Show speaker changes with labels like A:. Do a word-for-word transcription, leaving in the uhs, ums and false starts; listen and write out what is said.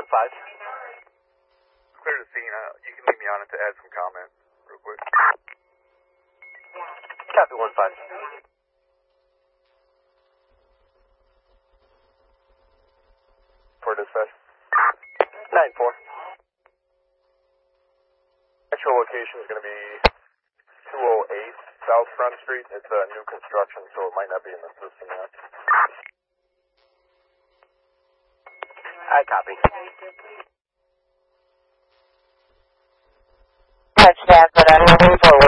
A: five.
B: Clear the scene. Uh, you can leave me on it to add some comments real quick.
A: Copy one five.
B: For dispatch.
A: nine four.
B: Actual location is going to be two oh eight South Front Street. It's a new construction, so it might not be in the system yet.
A: I copy.
C: Touch that, but I'm moving forward.